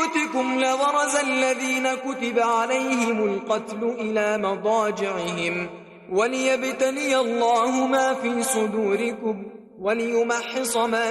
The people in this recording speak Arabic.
بيوتكم لبرز الذين كتب عليهم القتل إلى مضاجعهم وليبتلي الله ما في صدوركم وليمحص ما